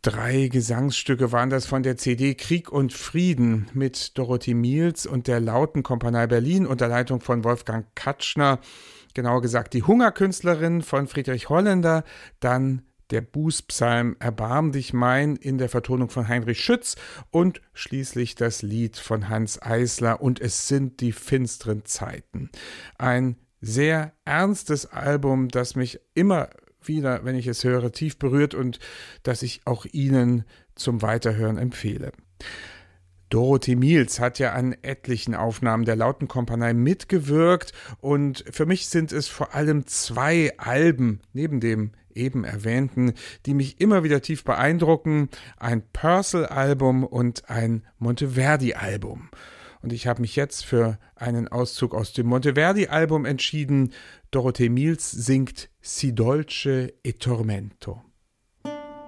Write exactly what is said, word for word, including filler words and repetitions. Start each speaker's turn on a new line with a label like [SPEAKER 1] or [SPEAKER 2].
[SPEAKER 1] Drei Gesangsstücke waren das von der C D Krieg und Frieden mit Dorothee Miels und der Lautenkompanie Berlin unter Leitung von Wolfgang Katschner. Genauer gesagt die Hungerkünstlerin von Friedrich Holländer, dann der Bußpsalm Erbarm dich mein in der Vertonung von Heinrich Schütz und schließlich das Lied von Hanns Eisler und es sind die finsteren Zeiten. Ein sehr ernstes Album, das mich immer wieder, wenn ich es höre, tief berührt und das ich auch Ihnen zum Weiterhören empfehle. Dorothee Miels hat ja an etlichen Aufnahmen der Lautenkompanie mitgewirkt und für mich sind es vor allem zwei Alben, neben dem eben erwähnten, die mich immer wieder tief beeindrucken, ein Purcell-Album und ein Monteverdi-Album. Und ich habe mich jetzt für einen Auszug aus dem Monteverdi-Album entschieden. Dorothee Miels singt Si dolce e tormento.